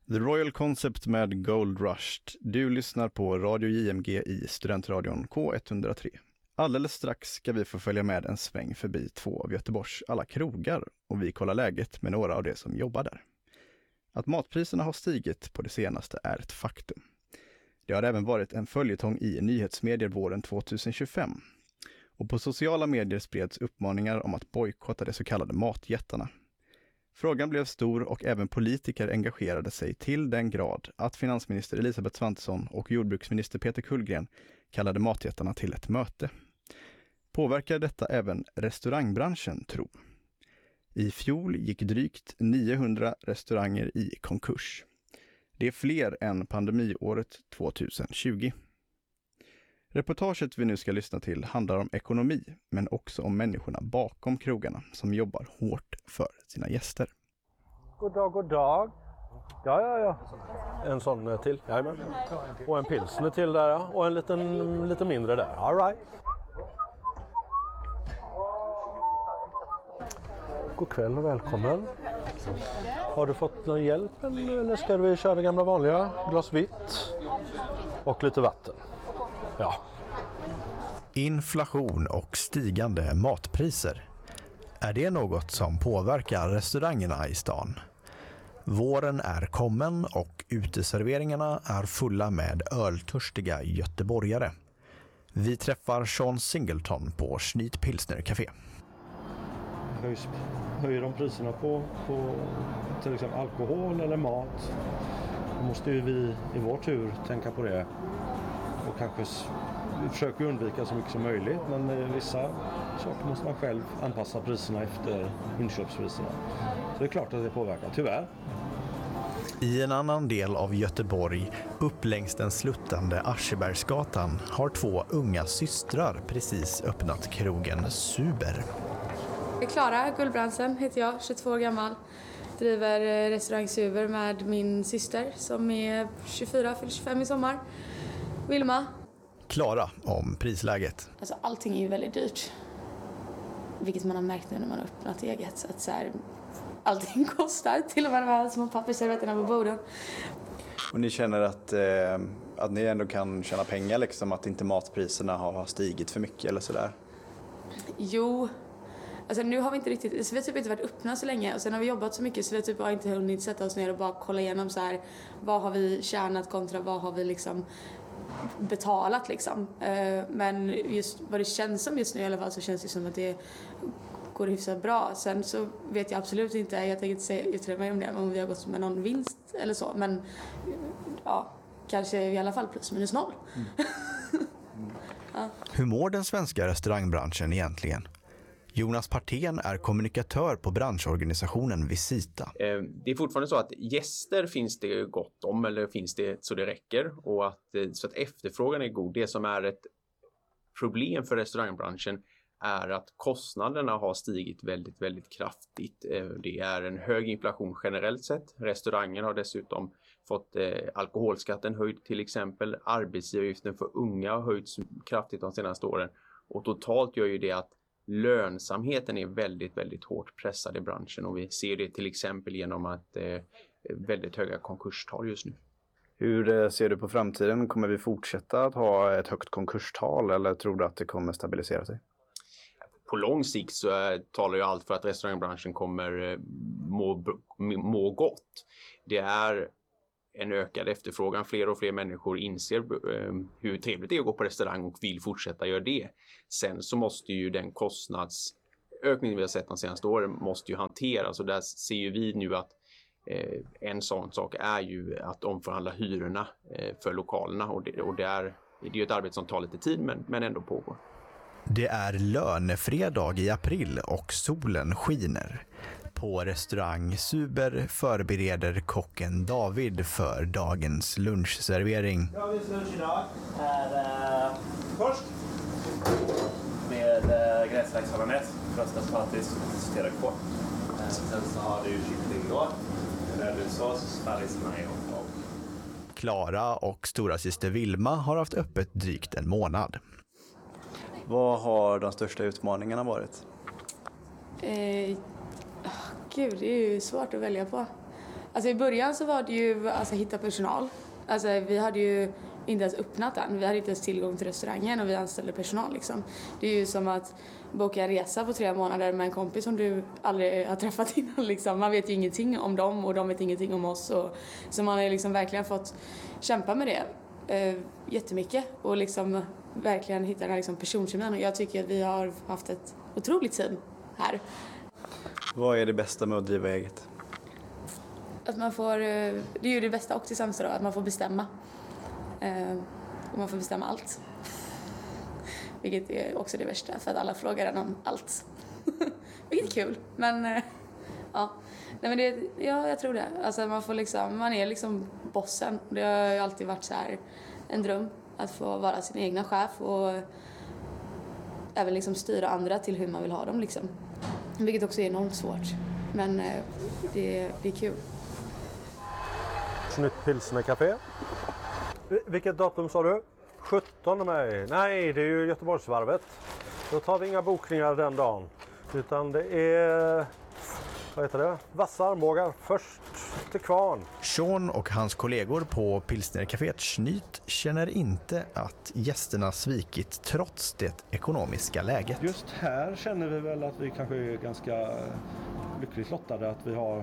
The Royal Concept med Gold Rush. Du lyssnar på Radio JMG i Studentradion K103. Alldeles strax ska vi få följa med en sväng förbi 2 av Göteborgs alla krogar och vi kollar läget med några av de som jobbar där. Att matpriserna har stigit på det senaste är ett faktum. Det har även varit en följetong i nyhetsmedier våren 2025. Och på sociala medier spreds uppmaningar om att bojkotta de så kallade matjättarna. Frågan blev stor och även politiker engagerade sig till den grad att finansminister Elisabeth Svantesson och jordbruksminister Peter Kullgren kallade matjättarna till ett möte. Påverkar detta även restaurangbranschen, tro? I fjol gick drygt 900 restauranger i konkurs. Det är fler än pandemiåret 2020. Reportaget vi nu ska lyssna till handlar om ekonomi, men också om människorna bakom krogarna som jobbar hårt för sina gäster. God dag, god dag. Ja. En sån till, jajamän. Och en pilsner till där, ja. Och en lite mindre där. All right. God kväll och välkommen. Har du fått någon hjälp eller ska vi köra det gamla vanliga? Glas vitt och lite vatten. Ja. Inflation och stigande matpriser. Är det något som påverkar restaurangerna i stan? Våren är kommen och uteserveringarna är fulla med öltörstiga göteborgare. Vi träffar Sean Singleton på Schneid Pilsner Café. Höjer de priserna på till exempel alkohol eller mat, då måste ju vi i vår tur tänka på det och kanske försöka undvika så mycket som möjligt, men vissa saker måste man själv anpassa priserna efter inköpspriserna. Så det är klart att det påverkar, tyvärr. I en annan del av Göteborg, upp längs den sluttande Aschebergsgatan, har 2 unga systrar precis öppnat krogen Suber. Klara Gullbrandsen heter jag, 22 år gammal. Driver restaurang Suber med min syster som är 24, fyller 25 i sommar. Vilma. Klara om prisläget. Alltså allting är ju väldigt dyrt. Vilket man har märkt nu när man har öppnat eget. Så att så här, allting kostar, till och med de här små pappersservetterna på borden. Och ni känner att ni ändå kan tjäna pengar liksom, att inte matpriserna har stigit för mycket eller sådär? Jo. Alltså nu har vi inte riktigt, så vi har typ inte varit öppna så länge och sen har vi jobbat så mycket så vi har typ bara inte hunnit sätta oss ner och bara kolla igenom så här, vad har vi tjänat kontra vad har vi liksom betalat liksom. Men just vad det känns som just nu i alla fall så känns det som att det går hyfsat bra. Sen så vet jag absolut inte, jag tänker inte säga yttra mig om det, om vi har gått med någon vinst eller så, men ja, kanske i alla fall plus minus noll. Ja. Hur mår den svenska restaurangbranschen egentligen? Jonas Partén är kommunikatör på branschorganisationen Visita. Det är fortfarande så att gäster finns det gott om, eller finns det så det räcker, och så att efterfrågan är god. Det som är ett problem för restaurangbranschen är att kostnaderna har stigit väldigt, väldigt kraftigt. Det är en hög inflation generellt sett. Restauranger har dessutom fått alkoholskatten höjd till exempel. Arbetsgivaravgiften för unga har höjts kraftigt de senaste åren. Och totalt gör ju det att lönsamheten är väldigt, väldigt hårt pressad i branschen. Och vi ser det till exempel genom att väldigt höga konkurstal just nu. Hur ser du på framtiden? Kommer vi fortsätta att ha ett högt konkurstal eller tror du att det kommer stabilisera sig? På lång sikt så talar ju allt för att restaurangbranschen kommer må gott. Det är en ökad efterfrågan. Fler och fler människor inser hur trevligt det är att gå på restaurang och vill fortsätta göra det. Sen så måste ju den kostnadsökning vi har sett de senaste åren måste ju hanteras. Och där ser ju vi nu att en sån sak är ju att omförhandla hyrorna för lokalerna. Och det är ju ett arbete som tar lite tid men ändå pågår. Det är lönefredag i april och solen skiner. På restaurang Suber förbereder kocken David för dagens lunchservering. Dagens lunch idag är torsk med grässlagshollandaise, röstad potatis och sorterad kål. Sen så har du kyckling då, rödvinssås, sparris, majo och... Klara och stora syster Vilma har haft öppet drygt en månad. Vad har de största utmaningarna varit? Gud, det är ju svårt att välja på. Alltså i början så var det ju hitta personal. Alltså vi hade ju inte ens öppnat än. Vi hade inte ens tillgång till restaurangen och vi anställde personal liksom. Det är ju som att boka en resa på 3 månader med en kompis som du aldrig har träffat innan liksom. Man vet ju ingenting om dem och de vet ingenting om oss. Så man har liksom verkligen fått kämpa med det jättemycket och liksom verkligen hitta den här liksom personkemin. Och jag tycker att vi har haft ett otroligt team här. Vad är det bästa med att driva eget? Att man får, det är ju det bästa och det sämsta då, att man får bestämma. Och man får bestämma allt. Vilket är också det värsta, för att alla frågar en om allt. Vilket är kul, men ja. Nej, men jag tror det. Alltså man är liksom bossen. Det har ju alltid varit så här en dröm att få vara sin egna chef och även liksom styra andra till hur man vill ha dem liksom. Vilket också är enormt svårt. Men det är kul. Nytt pilsnercafé. Vilket datum sa du? 17 maj. Nej, det är ju Göteborgsvarvet. Då tar vi inga bokningar den dagen. Utan det är, vad heter det? Vassa armbågar först till kvarn. Sean och hans kollegor på pilsnercaféet Schnyt känner inte att gästerna svikit trots det ekonomiska läget. Just här känner vi väl att vi kanske är ganska lyckligt lottade att vi har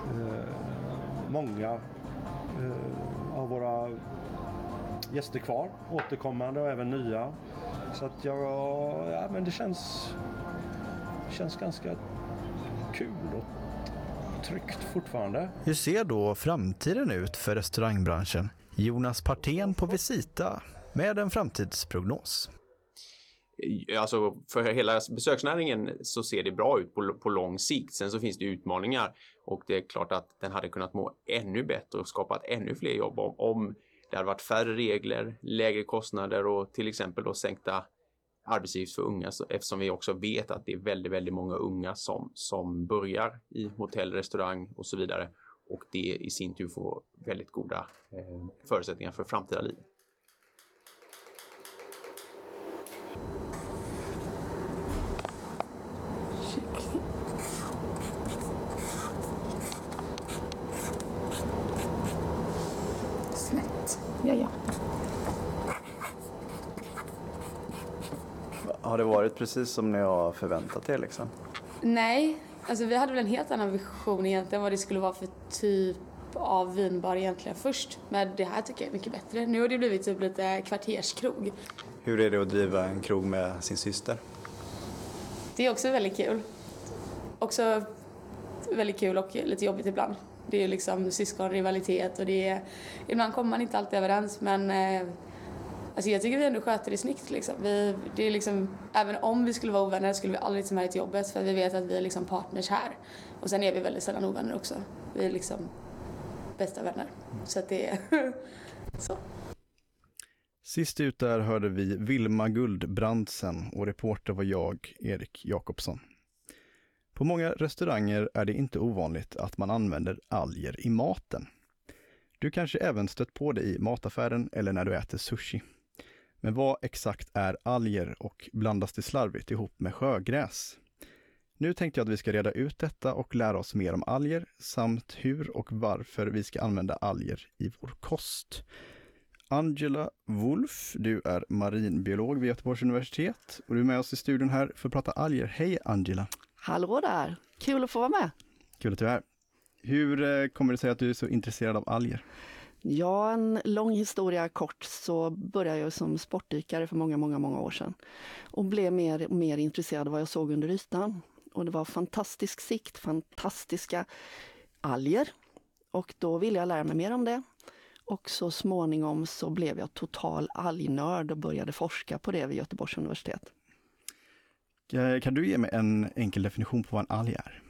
många av våra gäster kvar, återkommande och även nya. Så att men det känns ganska kul och tryggt fortfarande. Hur ser då framtiden ut för restaurangbranschen? Jonas Partén på Visita med en framtidsprognos. Alltså för hela besöksnäringen så ser det bra ut på lång sikt. Sen så finns det utmaningar och det är klart att den hade kunnat må ännu bättre och skapat ännu fler jobb om det hade varit färre regler, lägre kostnader och till exempel då sänkta arbetsgivaravgifter för unga, eftersom vi också vet att det är väldigt, väldigt många unga som börjar i hotell, restaurang och så vidare. Och det i sin tur får väldigt goda förutsättningar för framtida liv. Snett. Ja. Har det varit precis som ni har förväntat er liksom? Nej, alltså vi hade väl en helt annan vision egentligen vad det skulle vara för typ av vinbar egentligen först. Men det här tycker jag är mycket bättre. Nu har det blivit typ lite kvarterskrog. Hur är det att driva en krog med sin syster? Det är också väldigt kul. Också väldigt kul och lite jobbigt ibland. Det är liksom syskonrivalitet och ibland kommer man inte alltid överens, men alltså jag tycker vi ändå sköter det snyggt liksom. Det är liksom, även om vi skulle vara ovänner skulle vi aldrig ta med till jobbet för vi vet att vi är liksom partners här. Och sen är vi väldigt sällan ovänner också. Vi är liksom bästa vänner. Så att det är så. Sist ut där hörde vi Vilma Guldbrandsen och reporter var jag, Erik Jakobsson. På många restauranger är det inte ovanligt att man använder alger i maten. Du kanske även stött på det i mataffären eller när du äter sushi. Men vad exakt är alger och blandas det slarvigt ihop med sjögräs? Nu tänkte jag att vi ska reda ut detta och lära oss mer om alger samt hur och varför vi ska använda alger i vår kost. Angela Wolf, du är marinbiolog vid Göteborgs universitet och du är med oss i studion här för att prata alger. Hej Angela! Hallå där! Kul att få vara med. Kul att du är här. Hur kommer det sig att du är så intresserad av alger? Ja, en lång historia kort så började jag som sportdykare för många år sedan. Och blev mer och mer intresserad av vad jag såg under ytan. Och det var fantastisk sikt, fantastiska alger. Och då ville jag lära mig mer om det. Och så småningom så blev jag total algnörd och började forska på det vid Göteborgs universitet. Kan du ge mig en enkel definition på vad en alg är?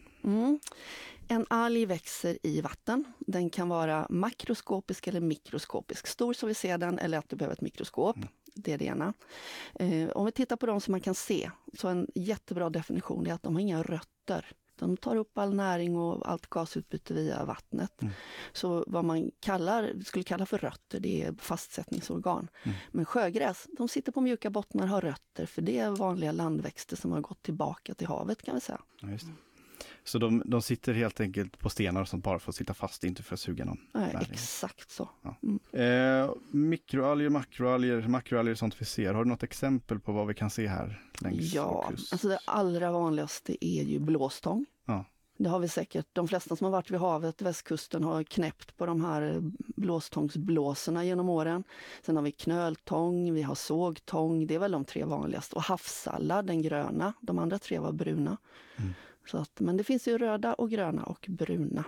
En alg växer i vatten. Den kan vara makroskopisk eller mikroskopisk. Stor så vi ser den eller att du behöver ett mikroskop. Det är det ena. Om vi tittar på dem som man kan se så en jättebra definition är att de har inga rötter. De tar upp all näring och allt gasutbyte via vattnet. Så vad man skulle kalla för rötter, det är fastsättningsorgan. Men sjögräs, de sitter på mjuka bottnar och har rötter för det är vanliga landväxter som har gått tillbaka till havet kan vi säga. Ja, just det. Så de sitter helt enkelt på stenar som bara får sitta fast, inte för att suga någon Nej, näring. exakt så. Ja. Mikroalger, makroalger sånt vi ser. Har du något exempel på vad vi kan se här längs vår kust? Alltså det allra vanligaste är ju blåstång. Ja. Det har vi säkert, de flesta som har varit vid havet, västkusten, har knäppt på de här blåstångsblåsorna genom åren. Sen har vi knöltång, vi har sågtång, det är väl de 3 vanligaste. Och havssallad, den gröna, de andra 3 var bruna. Så att, men det finns ju röda och gröna och bruna.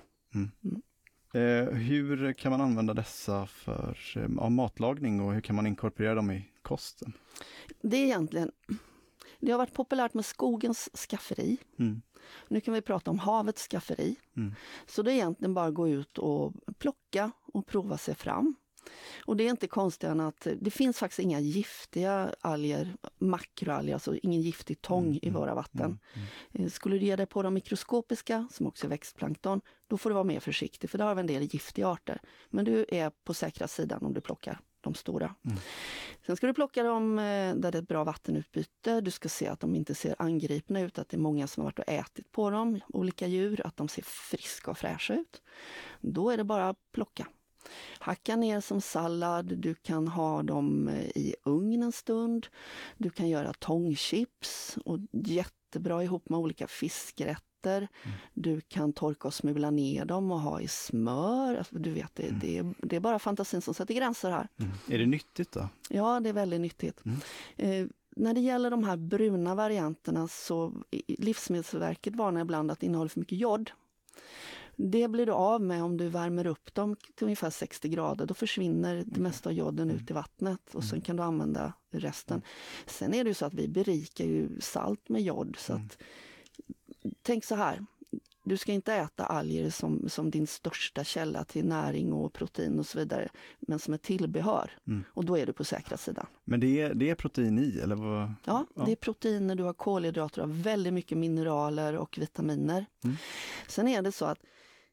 Hur kan man använda dessa för matlagning och hur kan man inkorporera dem i kosten? Det är egentligen, det har varit populärt med skogens skafferi. Nu kan vi prata om havets skafferi. Så det är egentligen bara att gå ut och plocka och prova sig fram. Och det är inte konstigt än att det finns faktiskt inga giftiga alger, makroalger, alltså ingen giftig tång i våra vatten. Skulle du ge dig på de mikroskopiska, som också är växtplankton, då får du vara mer försiktig, för där har vi en del giftiga arter. Men du är på säkra sidan om du plockar de stora. Sen ska du plocka dem där det är ett bra vattenutbyte. Du ska se att de inte ser angripna ut, att det är många som har varit och ätit på dem, olika djur, att de ser friska och fräscha ut. Då är det bara att plocka. Hacka ner som sallad, du kan ha dem i ugnen en stund, du kan göra tångchips och jättebra ihop med olika fiskrätter. Du kan torka och smula ner dem och ha i smör. Alltså, du vet, det är bara fantasin som sätter gränser här. Är det nyttigt då? Ja, det är väldigt nyttigt. När det gäller de här bruna varianterna så Livsmedelsverket varnar ibland att det innehåller för mycket jod. Det blir du av med om du värmer upp dem till ungefär 60 grader. Då försvinner det mesta av joden ut i vattnet och sen kan du använda resten. Sen är det ju så att vi berikar ju salt med jod. Så att, tänk så här, du ska inte äta alger som din största källa till näring och protein och så vidare, men som ett tillbehör. Och då är du på säkra sidan. Men det är protein i, eller vad? Ja, det är proteiner, du har kolhydrater, du har väldigt mycket mineraler och vitaminer. Sen är det så att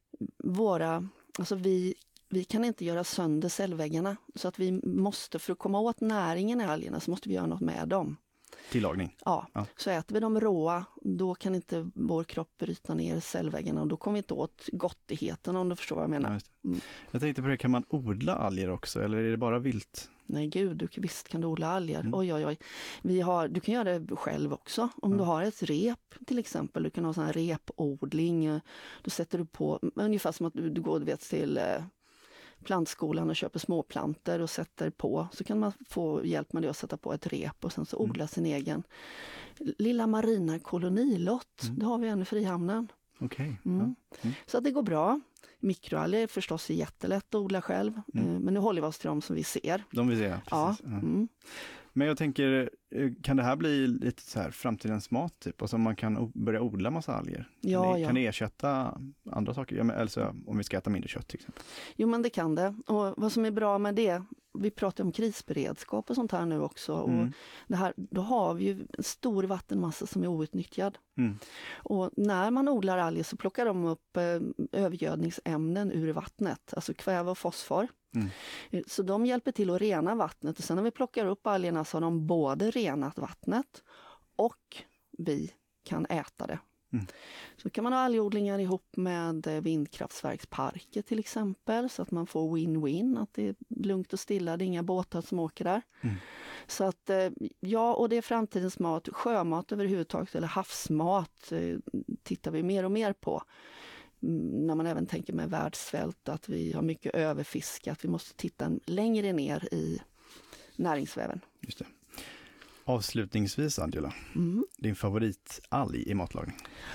vi kan inte göra sönder cellväggarna, så att vi måste, för att komma åt näringen i algerna, så måste vi göra något med dem. Tillagning? Ja, så äter vi dem råa, då kan inte vår kropp bryta ner cellväggarna och då kommer vi inte åt gottigheten, om du förstår vad jag menar. Jag tänkte på det, kan man odla alger också, eller är det bara vilt? Nej gud, visst kan du odla alger. Oj. Du kan göra det själv också. Om du har ett rep till exempel, du kan ha sån här repodling. Då sätter du på, ungefär som att du går till plantskolan och köper småplanter och sätter på. Så kan man få hjälp med det att sätta på ett rep och sen så odla sin egen lilla marina kolonilott. Det har vi en i Frihamnen. Okej. Så att det går bra. Mikroalger är förstås jättelätt att odla själv. Men nu håller vi oss till dem som vi ser. De vi ser, precis. Ja. Men jag tänker, kan det här bli lite så här framtidens mat typ? Alltså man kan börja odla massa alger? Kan det ersätta andra saker? Alltså om vi ska äta mindre kött till exempel? Jo, men det kan det. Och vad som är bra med det, vi pratar om krisberedskap och sånt här nu också. Och det här, då har vi ju en stor vattenmassa som är outnyttjad. Och när man odlar alger så plockar de upp övergödningsämnen ur vattnet, alltså kväve och fosfor. Så de hjälper till att rena vattnet, och sen när vi plockar upp algerna så har de både renat vattnet och vi kan äta det. Så kan man ha algodlingar ihop med vindkraftverksparker till exempel, så att man får win-win, att det är lugnt och stilla, det är inga båtar som åker där. Så att och det är framtidens mat, sjömat överhuvudtaget, eller havsmat tittar vi mer och mer på. När man även tänker med världssvält, att vi har mycket överfiske, att vi måste titta längre ner i näringsväven. Just det. Avslutningsvis, Angela, din favoritalg i matlagning?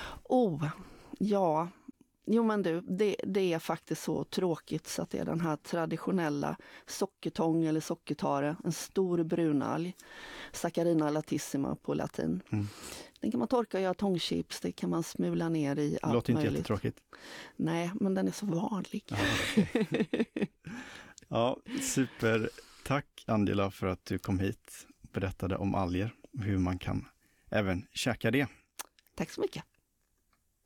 Ja. Jo men du, det är faktiskt så tråkigt så att det är den här traditionella sockertång eller sockertare, en stor brunalg, Saccharina latissima på latin. Den kan man torka och göra tångchips, det kan man smula ner i allt låter inte möjligt. Jättetråkigt. Nej, men den är så vanlig. Ja, super. Tack Angela för att du kom hit och berättade om alger och hur man kan även käka det. Tack så mycket.